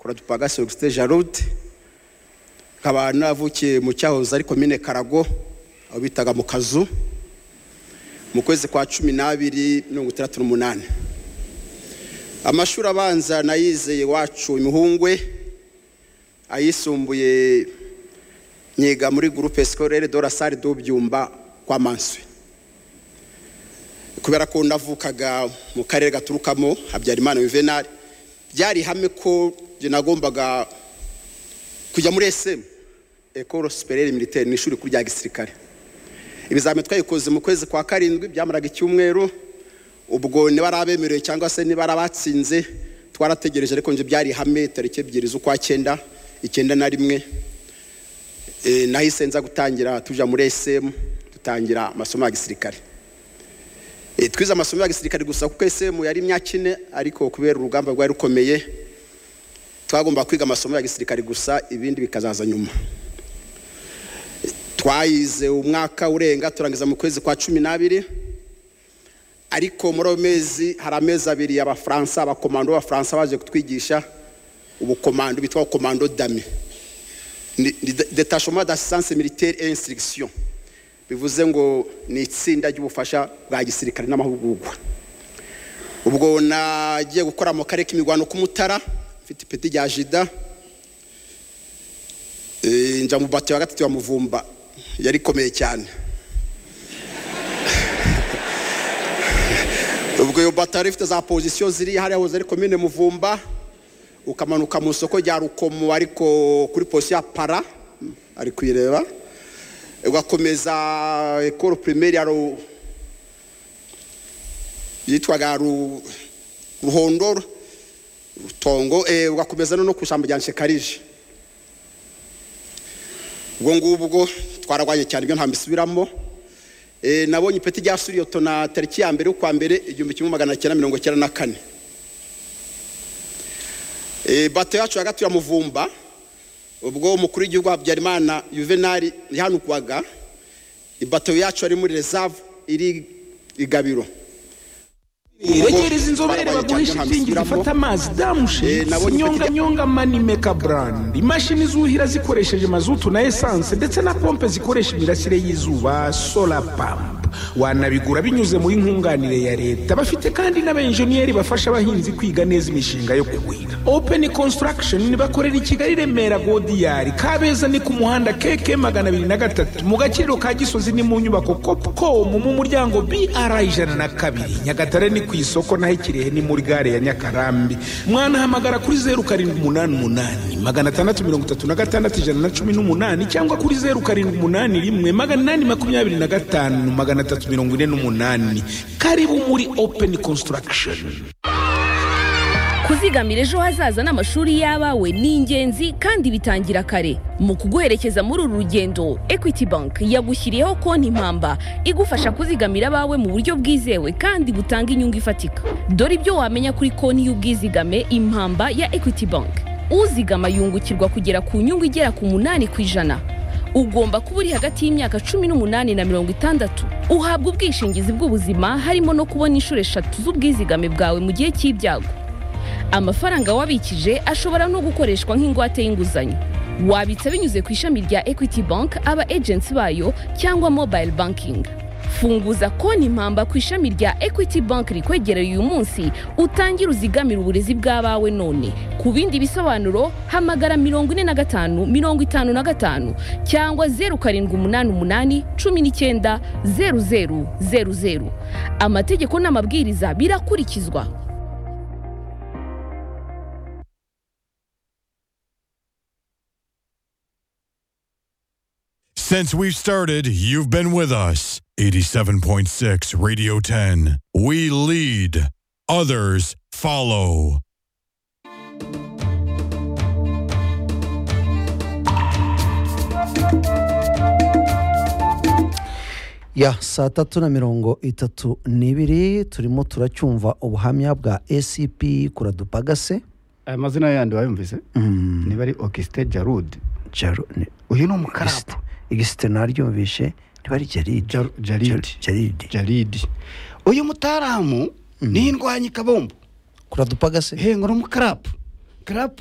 Kuradupagase Auguste Jarud nkaba navukiye mu cyahoze ari komine Karago aho bitaga mu Kazu mu kwezi kwa 12 amashuri abanza nayizeye wacu Imihungwe ayisumbuye nyiga muri groupe scolaire de la Salle d'Ubyumba kwa Manswe kubera ko ndavukaga mu karere gaturukamo Habyarimana Juvenal byari hamwe ko je nagombaga kujya muri SM École Supérieure Militaire ni ishuri kuri rya gisirikare ibizame twayikoze mu kwezi kwa 7 byamaraga icyumweru ubwo ni barabemereye cyangwa se ni barabatsinze twarategereje ariko nje byari hamwe tarike 2 z'ukwa 9 9 nahise nza gutangira tuja muri SM dutangira amasomo ya gisirikare twiza amasomo ya gisirikare gusa kuko SM yari imyaka 4 ariko kubera urugamba rwari rukomeye twagomba kwiga amasomo ya gisirikare gusa ibindi bikazaza nyuma twayize umwaka urenga turangiza mu kwezi kwa 12 ariko muri mezi hari amezi abiri y'abafaransa abakomando b'abafaransa baje kutwigisha ubukomando bitwa commando d'armée détachement d'assistance militaire et instruction bivuze ngo ni itsinda ry'ubufasha bwa gisirikare n'amahugurwa ubwo nagiye gukora mu karere k'imigwano ku Mutara mfite ipeti rya jida nja mu bato ya gatatu ya Muvumba yari komeye cyane ubwo yo batari ifite za position ziri hari aho zari komine Muvumba ukamanuka mu soko rya Rukomo ariko kuri position ya Para ari kwireba ugakomeza école primaire ya yitwaga Ruhondo Rutongo ugakomeza no kushamba rya Nshekarije ubwo ngubwo twaragwanye cyane byo ntambisubiramo nabonye ipeti rya Suriyoto na tariki ya mbere ukwa mbere 1994 bato yacu hagati ya Muvumba ubwo umukuru w'igihugu Habyarimana Juvenal yahanukwaga ibato yacu ari muri reserve iri igabiro Regereza inzobere bagurisha ikingi zifata amazi damushe nyonga mani meka brand imashini zuhira zikoresheje mazutu na essence ndetse na pompe zikoresha imirasire y'izuba solar pump wanabigura binyuze muri nkunganire ya leta bafite kandi n'abenjeniyeri bafasha abahinzi kwiga neza imishinga yo kuhira Open Construction bakorera i Kigali Remera Godiyari Kabeza ni ku muhanda KK 203 mu gakiriro ka Gisozi ni mu nyubako Copcom mu muryango BR 102 Nyagatare ni ku isoko naho Kirehe ni muri gare ya Nyakarambi mwana hamagara kuri 0788 cyangwa kuri 0781 karibu muri Open Construction. Kuzigamira ejo hazaza n'amashuri y'abawe ni ingenzi kandi bitangira kare. Mu kuguherekeza muri uru rugendo, Equity Bank yagushyiriyeho konti impamba igufasha kuzigamira abawe mu buryo bwizewe kandi butanga inyungu ifatika. Dore ibyo wamenya kuri konti y'ubwizigame impamba ya Equity Bank. Uzigama yungukirwa kugera ku nyungu igera ku 8%. Ugomba kuba uri hagati y'imyaka 18 na 60. Uhabwa ubwishingizi bw'ubuzima harimo no kubona inshuro 3 z'ubwizigame bwawe mu gihe cy'ibyago. Amafaranga wabikije ashobora no gukoreshwa nk'ingwate y'inguzanyo. Wabitsa binyuze ku ishami rya Equity Bank aba agents bayo cyangwa mobile banking. Funguza konti impamba ku ishami rya Equity Bank rikwegereye uyu munsi utangira uzigamira uburezi bw'abawe none. Ku bindi bisobanuro hamagara 45 55 cyangwa 0788 19 0000. Amategeko n'amabwiriza birakurikizwa. Since we've started, you've been with us. 87.6 Radio 10. We lead, others follow. Ya saa 3:32 turimo turacyumva ubuhamya bwa SCP Kuradupagase. Amazina yandi wayumvise? Ni bari Auguste Jarud. Uyu no mukarapu. Auguste naryumvishe ntibari Jarid. Uyu mutaramu ni indwanyi kabombo. Kuradupagase. He ngoro mukarapu.